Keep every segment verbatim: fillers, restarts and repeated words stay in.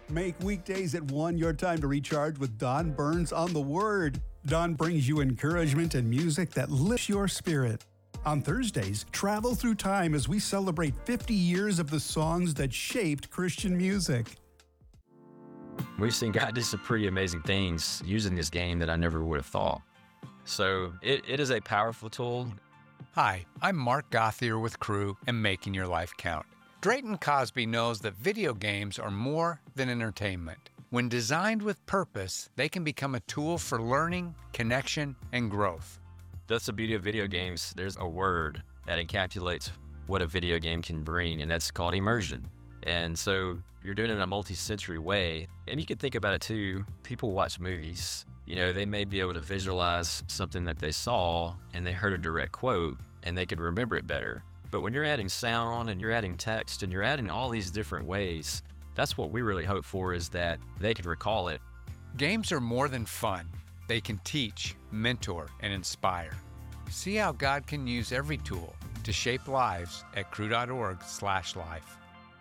Make weekdays at one your time to recharge with Don Burns on the Word. Don brings you encouragement and music that lifts your spirit. On Thursdays, travel through time as we celebrate fifty years of the songs that shaped Christian music. We've seen God do some pretty amazing things using this game that I never would have thought. So it, it is a powerful tool. Hi, I'm Mark Gothier with Crew and Making Your Life Count. Drayton Cosby knows that video games are more than entertainment. When designed with purpose, they can become a tool for learning, connection, and growth. That's the beauty of video games. There's a word that encapsulates what a video game can bring, and that's called immersion. And so you're doing it in a multi-sensory way. And you can think about it too. People watch movies. You know, they may be able to visualize something that they saw and they heard a direct quote and they could remember it better. But when you're adding sound and you're adding text and you're adding all these different ways, that's what we really hope for, is that they can recall it. Games are more than fun. They can teach, mentor, and inspire. See how God can use every tool to shape lives at crew.org slash life.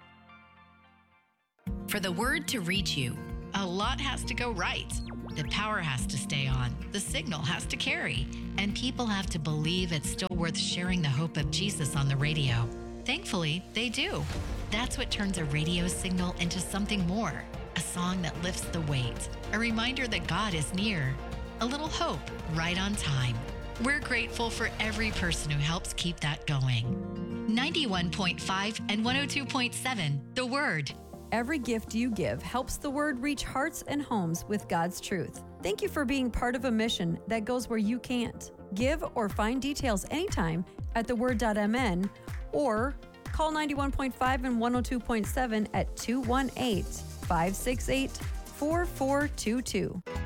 For the word to reach you, a lot has to go right. The power has to stay on, the signal has to carry, and people have to believe it's still worth sharing the hope of Jesus on the radio. Thankfully, they do. That's what turns a radio signal into something more, a song that lifts the weight, a reminder that God is near, a little hope right on time. We're grateful for every person who helps keep that going. ninety-one point five and one oh two point seven, The Word. Every gift you give helps the Word reach hearts and homes with God's truth. Thank you for being part of a mission that goes where you can't. Give or find details anytime at the word dot m n or call ninety-one point five and one oh two point seven at two one eight, five six eight, four four two two.